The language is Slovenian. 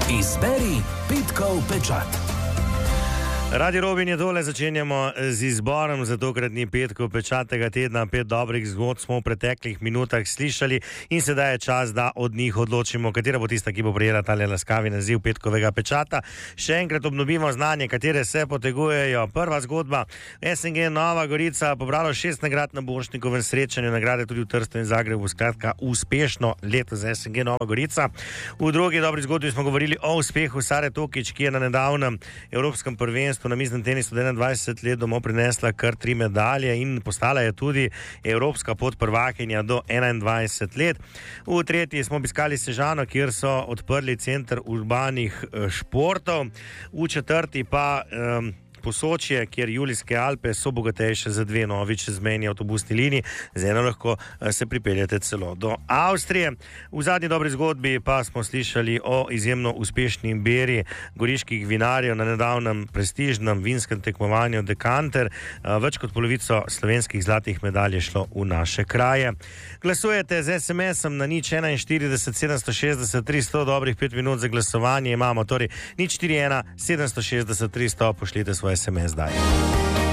Izberi petkov pečat. Radio Robin je tole, začenjamo z izborom za tokratni petkov pečat tega tedna. 5 dobrih zgodb smo v preteklih minutah slišali in sedaj je čas, da od njih odločimo, katera bo tista, ki bo prejela tale laskavi naziv petkovega pečata. Še enkrat obnovimo znanje, katere se potegujejo. Prva zgodba, SNG Nova Gorica pobralo 6 nagrad na Borštnikovem srečanju, nagrade tudi v Trstu in Zagrebu, skratka uspešno leto za SNG Nova Gorica. V drugi dobri zgodbi smo govorili o uspehu Sare Tokić, ki je na nedavnem evropskem prvenstvu na miznem tenisu 21 let domov prinesla kar 3 medalje in postala je tudi evropska podprvakinja do 21 let. V tretji smo obiskali Sežano, kjer so odprli center urbanih športov. V četrti pa Posočje, kjer Julijske Alpe so bogatejše za 2 novi čezmejni avtobusni liniji, z eno lahko se pripeljete celo do Avstrije. V zadnji dobri zgodbi pa smo slišali o izjemno uspešni beri goriških vinarjev na nedavnem prestižnem vinskem tekmovanju Dekanter. Več kot polovico slovenskih zlatih medalj je šlo v naše kraje. Glasujete z SMS-om na 041 760 300, dobrih 5 minut za glasovanje imamo, torej 041 760 300, pošljite svoje SMS zdaj.